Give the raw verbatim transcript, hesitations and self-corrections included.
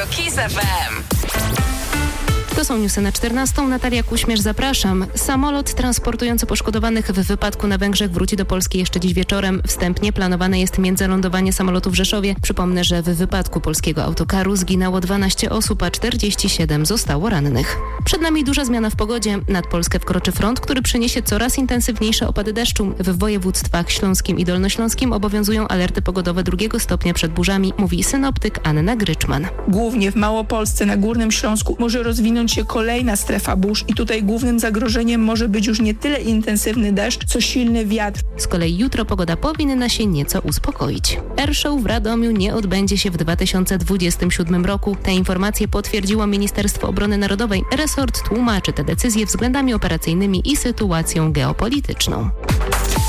Kiss F M. To są newsy na czternastą. Natalia Kuśmierz, zapraszam. Samolot transportujący poszkodowanych w wypadku na Węgrzech wróci do Polski jeszcze dziś wieczorem. Wstępnie planowane jest międzylądowanie samolotu w Rzeszowie. Przypomnę, że w wypadku polskiego autokaru zginęło dwanaście osób, a czterdzieści siedem zostało rannych. Przed nami duża zmiana w pogodzie. Nad Polskę wkroczy front, który przyniesie coraz intensywniejsze opady deszczu. W województwach śląskim i dolnośląskim obowiązują alerty pogodowe drugiego stopnia przed burzami, mówi synoptyk Anna Gryczman. Głównie w Małopolsce, na Górnym Śląsku może rozwinąć się kolejna strefa burz i tutaj głównym zagrożeniem może być już nie tyle intensywny deszcz, co silny wiatr. Z kolei jutro pogoda powinna się nieco uspokoić. Airshow w Radomiu nie odbędzie się w dwa tysiące dwudziestym siódmym roku. Te informacje potwierdziło Ministerstwo Obrony Narodowej. Resort tłumaczy te decyzje względami operacyjnymi i sytuacją geopolityczną.